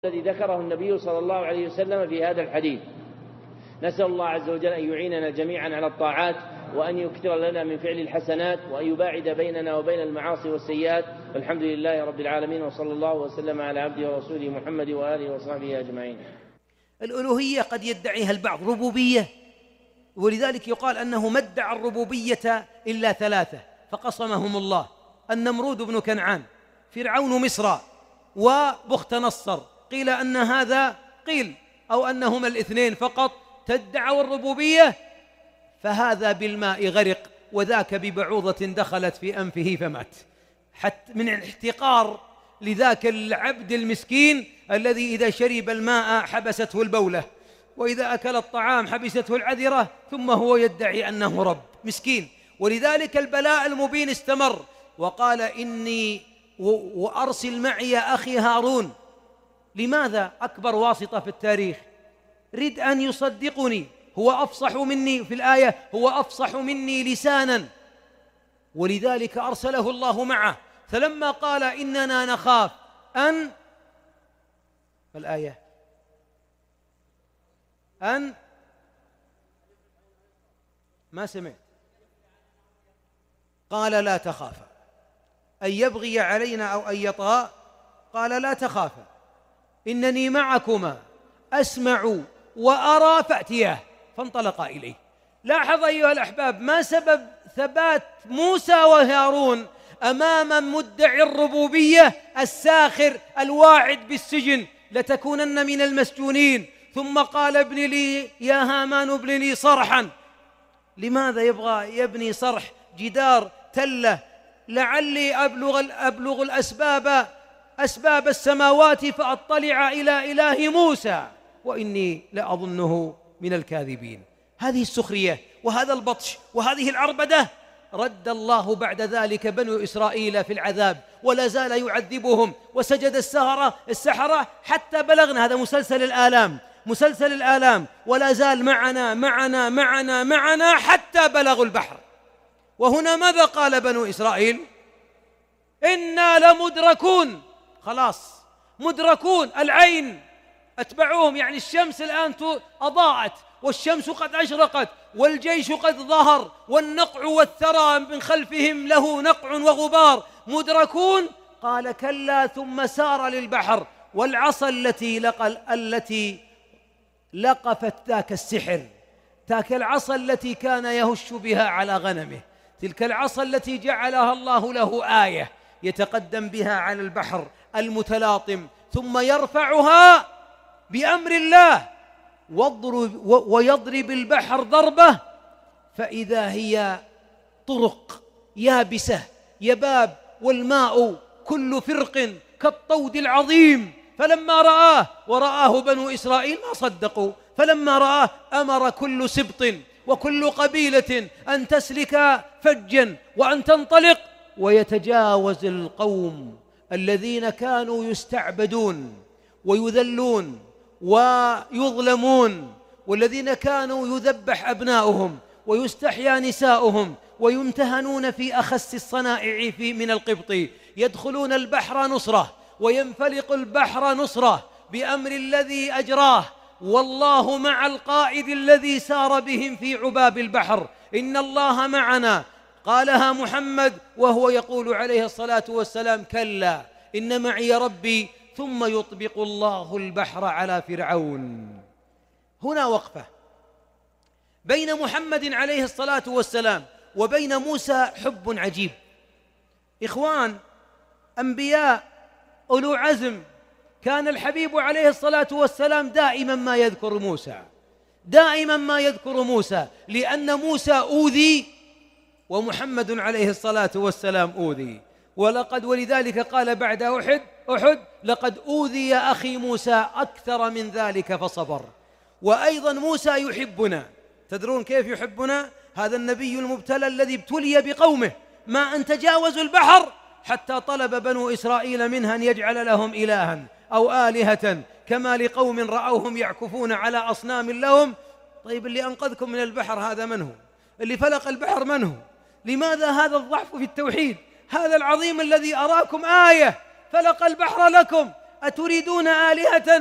الذي ذكره النبي صلى الله عليه وسلم في هذا الحديث. نسأل الله عز وجل أن يعيننا جميعا على الطاعات، وأن يكثر لنا من فعل الحسنات، وأن يباعد بيننا وبين المعاصي والسيئات. والحمد لله رب العالمين، وصلى الله وسلم على عبده ورسوله محمد وآله وصحبه أجمعين. الألوهية قد يدعيها البعض ربوبية، ولذلك يقال أنه ما ادعى الربوبية إلا ثلاثة فقصمهم الله: النمرود بن كنعان، فرعون مصر، وبخت نصر. قيل أن هذا أو أنهما الاثنين فقط تدعوا الربوبية، فهذا بالماء غرق، وذاك ببعوضة دخلت في أنفه فمات، حتى من الاحتقار لذاك العبد المسكين الذي إذا شرب الماء حبسته البولة، وإذا أكل الطعام حبسته العذرة، ثم هو يدعي أنه رب مسكين. ولذلك البلاء المبين استمر، وقال: إني وأرسل معي أخي هارون. لماذا؟ أكبر واسطة في التاريخ، رد أن يصدقني، هو أفصح مني في الآية، هو أفصح مني لسانا، ولذلك أرسله الله معه. فلما قال: إننا نخاف أن الآية أن ما سمعت، قال: لا تخافا أن يبغي علينا أو أن يطغى، قال: لا تخافا إنني معكما أسمع وأرى، فأتياه. فانطلقا إليه. لاحظ أيها الأحباب ما سبب ثبات موسى وهارون أمام مدعي الربوبية الساخر الواعد بالسجن: لتكونن من المسجونين. ثم قال: ابن لي يا هامان ابن لي صرحا. لماذا يبغى يبني صرح، جدار، تلة؟ لعلي أبلغ أسباب السماوات فأطلع إلى إله موسى وإني لأظنه من الكاذبين. هذه السخرية وهذا البطش وهذه العربدة رد الله بعد ذلك بنو إسرائيل في العذاب، ولا زال يعذبهم. وسجد السحرة حتى بلغنا، هذا مسلسل الآلام، ولا زال معنا حتى بلغوا البحر. وهنا ماذا قال بنو إسرائيل؟ إنا لمدركون. خلاص مدركون، العين أتبعوهم، يعني الشمس الآن أضاءت، والشمس قد أشرقت، والجيش قد ظهر، والنقع والثرى من خلفهم له نقع وغبار. مدركون. قال: كلا. ثم سار للبحر، والعصا التي لقفت ذاك السحر، تلك العصا التي كان يهش بها على غنمه، تلك العصا التي جعلها الله له آية يتقدم بها على البحر المتلاطم، ثم يرفعها بأمر الله ويضرب البحر ضربة، فإذا هي طرق يابسة يباب، والماء كل فرق كالطود العظيم. فلما رآه بنو إسرائيل ما صدقوا، فلما رآه أمر كل سبط وكل قبيلة أن تسلك فجا وأن تنطلق ويتجاوز القوم الذين كانوا يستعبدون ويذلون ويظلمون، والذين كانوا يذبح أبناؤهم ويستحيا نساؤهم ويمتهنون في أخس الصنائع من القبط. يدخلون البحر نصرة وينفلق البحر نصرة بأمر الذي أجراه، والله مع القائد الذي سار بهم في عباب البحر. إن الله معنا، قالها محمد وهو يقول عليه الصلاة والسلام: كلا إن معي ربي. ثم يطبق الله البحر على فرعون. هنا وقفة بين محمد عليه الصلاة والسلام وبين موسى، حب عجيب. إخوان، أنبياء أولو عزم، كان الحبيب عليه الصلاة والسلام دائما ما يذكر موسى، لأن موسى أوذي ومحمد عليه الصلاة والسلام أوذي. ولذلك قال بعد أحد: لقد أوذي أخي موسى أكثر من ذلك فصبر. وأيضا موسى يحبنا. تدرون كيف يحبنا؟ هذا النبي المبتلى الذي ابتلي بقومه، ما أن تجاوزوا البحر حتى طلب بنو إسرائيل منها أن يجعل لهم إلها أو آلهة كما لقوم رأوهم يعكفون على أصنام لهم. طيب، اللي أنقذكم من البحر هذا من هو؟ اللي فلق البحر من هو؟ لماذا هذا الضعف في التوحيد؟ هذا العظيم الذي أراكم آية فلق البحر لكم، أتريدون آلهة